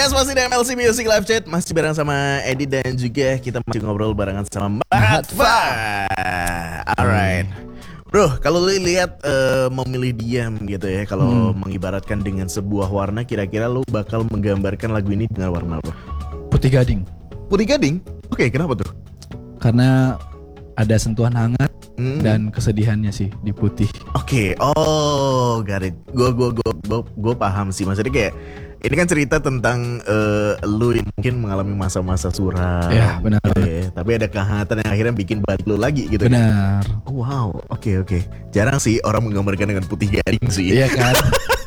Yes, masih di MLC Music Live Chat. Masih bareng sama Edi dan juga kita masih ngobrol barengan sama Mahatfa. Alright bro, kalau lu lihat memilih diam gitu ya, kalau mengibaratkan dengan sebuah warna, kira-kira lu bakal menggambarkan lagu ini dengan warna apa? Putih Gading. Putih Gading? Oke, kenapa tuh? Karena ada sentuhan hangat dan kesedihannya sih di putih. Oke, oh got it. Gue paham sih, maksudnya kayak ini kan cerita tentang lu yang mungkin mengalami masa-masa suram. Ya, benar. Gitu ya. Tapi ada kehangatan yang akhirnya bikin balik lu lagi gitu. Benar. Oh, wow, oke. Jarang sih orang menggambarkan dengan putih gading sih. Iya kan?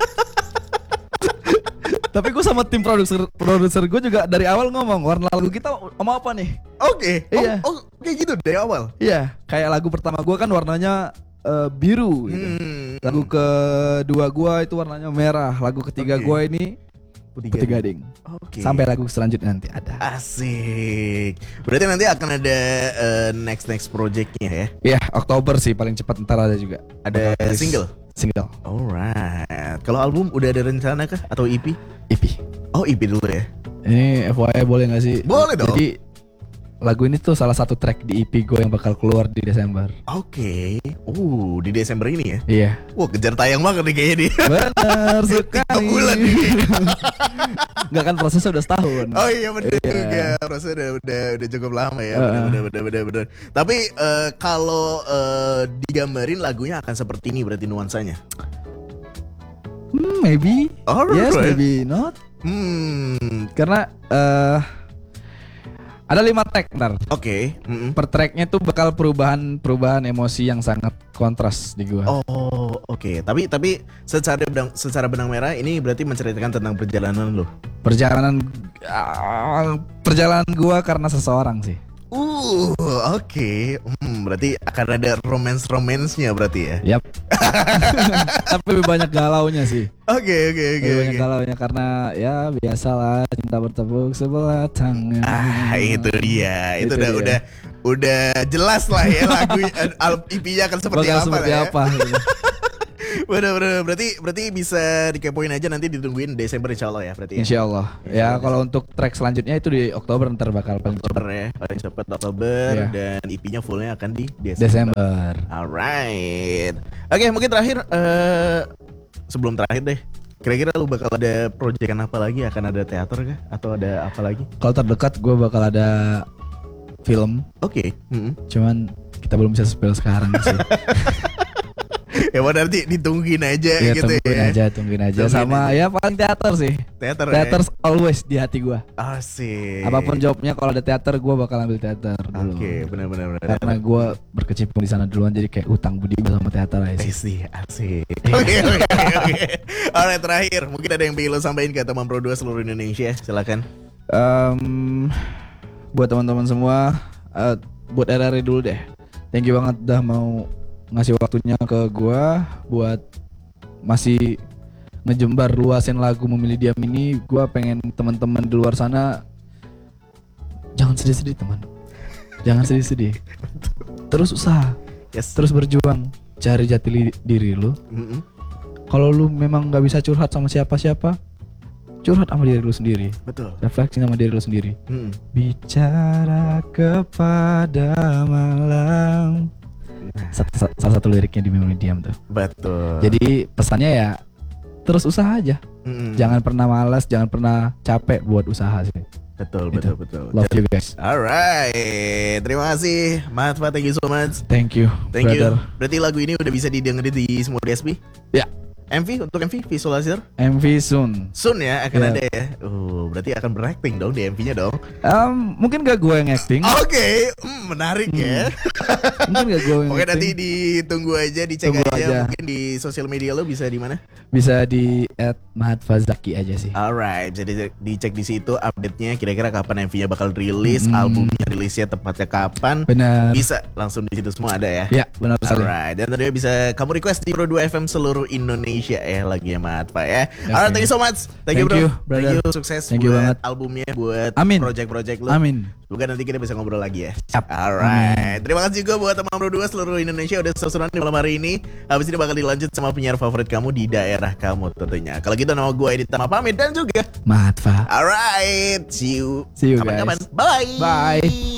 Tapi gue sama tim produser gue juga dari awal ngomong warna lagu kita mau apa nih? Oke. Iya. Oh, kayak gitu dari awal. Iya, kayak lagu pertama gue kan warnanya biru gitu. Lagu kedua gue itu warnanya merah. Lagu ketiga gue ini Putih Gading. Oke. Sampai lagu selanjutnya nanti ada. Asik. Berarti nanti akan ada next projectnya ya? Iya, Oktober sih paling cepat, ntar ada juga. Ada single. Alright. Kalau album udah ada rencana kah atau EP? EP. Oh, EP dulu ya. Ini FYI boleh gak sih? Boleh dong. Jadi lagu ini tuh salah satu track di EP gue yang bakal keluar di Desember. Oke. Di Desember ini ya? Iya. Wah, kejar tayang banget nih kayaknya nih. Benar sekali. Bulan ini. Enggak kan, prosesnya udah setahun. Oh iya bener juga. Prosesnya udah cukup lama ya. Bener. Tapi kalau digambarin lagunya akan seperti ini berarti nuansanya. Maybe. Alright. Yes, maybe not. Karena ada 5 track ntar. Oke. Per tracknya tuh bakal perubahan emosi yang sangat kontras di gua. Oh, oke. Tapi secara benang merah ini berarti menceritakan tentang perjalanan lo. Perjalanan gua karena seseorang sih. Oke. Berarti akan ada romance-nya berarti ya. Yap. Tapi lebih banyak galaunya sih. Oke. Banyak galaunya karena ya biasalah cinta bertepuk sebelah tangan. Itu dia. Itu udah jelas lah ya lagu EP-nya akan seperti apa. Gitu. Bener. Berarti bisa dikepoin aja, nanti ditungguin Desember insyaallah ya berarti. Insyaallah. Ya kalau untuk track selanjutnya itu di Oktober ntar bakal paling Oktober ya. Paling cepat Oktober ya. Dan EP-nya fullnya akan di Desember. Alright. Oke, mungkin terakhir sebelum terakhir deh. Kira-kira lu bakal ada proyekan apa lagi? Akan ada teater kah? Atau ada apa lagi? Kalau terdekat gue bakal ada film. Oke. Cuman kita belum bisa spill sekarang sih. Ya nanti ditungguin aja ya, gitu tungguin aja. Sama ya paling teater sih. Teater always di hati gue. Asik. Apapun jawabnya, kalau ada teater gue bakal ambil teater dulu. Oke, benar. Karena gue berkecimpung di sana duluan, jadi kayak utang budi sama teater aja sih. Asik. Oke. Alright, terakhir mungkin ada yang pengen lo sampaikan ke teman Pro 2 seluruh Indonesia, silakan. Buat teman-teman semua, buat RRI dulu deh. Thank you banget udah mau ngasih waktunya ke gua buat masih ngejembar luasin lagu Memilih Diam ini. Gua pengen teman-teman di luar sana jangan sedih-sedih, teman. Jangan sedih-sedih. Terus usaha. Yes. Terus berjuang, cari jati diri lu. Kalau lu memang nggak bisa curhat sama siapa-siapa, curhat sama diri lu sendiri. Betul. Refleksi sama diri lu sendiri. Bicara kepada malam. Salah satu liriknya di Memilih Diam tuh. Betul. Jadi pesannya ya terus usaha aja. Jangan pernah malas, jangan pernah capek buat usaha sih. Betul. Love you guys. Alright, terima kasih Mahatfa, thank you so much. Thank you. Berarti lagu ini udah bisa didengerin di semua DSP? Ya. Untuk MV visualizer? MV soon Ya akan ada ya. Berarti akan berakting dong di MV-nya dong. Mungkin gak gue yang acting. Oke, menarik ya. Mungkin gak gue yang Oke, acting. nanti ditunggu aja, dicek aja. Mungkin di sosial media lo bisa di mana? Bisa di @mahatfazaki aja sih. Alright, jadi dicek di situ update-nya, kira-kira kapan MV-nya bakal rilis, albumnya rilisnya tepatnya kapan. Benar. Bisa langsung di situ semua ada ya. Ya, benar sekali. Alright, dan tadi bisa kamu request di Pro 2 FM seluruh Indonesia. Indonesia ya lagunya Matfa ya. Alright, thank you so much. Thank you Thank bro. you, brother. Thank you, sukses Thank you buat banget. albumnya, buat Amin. project-project lu. Amin. Semoga nanti kita bisa ngobrol lagi ya. Siap. Alright. Terima kasih juga buat teman bro 2 seluruh Indonesia udah seru-seruan di malam hari ini. Habis ini bakal dilanjut sama penyiar favorit kamu di daerah kamu tentunya. Kalau gitu nama gue Edit Tama pamit dan juga Matfa. alright, see you. See you, Kapan-kapan. guys. Bye. Bye.